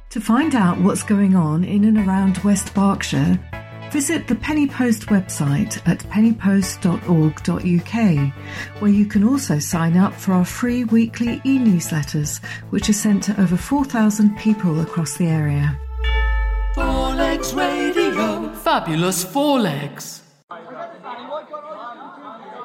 To find out what's going on in and around West Berkshire, visit the Penny Post website at pennypost.org.uk, where you can also sign up for our free weekly e-newsletters, which are sent to over 4,000 people across the area. Four Legs Radio. Fabulous Four Legs.